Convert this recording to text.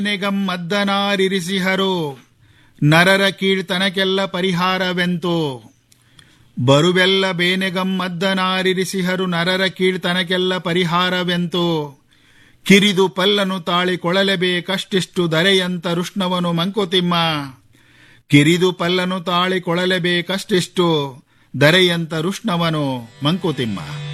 ಮದ್ದನಾರಿರಿಸಿಹರು ನರರ ಕೀಳ್ತನಕ್ಕೆಲ್ಲ ಪರಿಹಾರವೆಂತೋ. ಬರುವೆಲ್ಲ ಬೇನೆಗಂ ಮದ್ದನಾರಿರಿಸಿಹರು ನರರ ಕೀಳ್ತನಕ್ಕೆಲ್ಲ ಪರಿಹಾರವೆಂತೋ. ಕಿರಿದು ಪಲ್ಲನು ತಾಳಿ ಕೊಳಲೆಬೇಕಷ್ಟಿಷ್ಟು ಧರೆಯಂತ ರುಷ್ಣವನು ಮಂಕುತಿಮ್ಮ. ಕಿರಿದು ಪಲ್ಲನು ತಾಳಿ ಕೊಳಲೆಬೇಕಷ್ಟಿಷ್ಟು ಧರೆಯಂತ ರುಷ್ಣವನು ಮಂಕುತಿಮ್ಮ.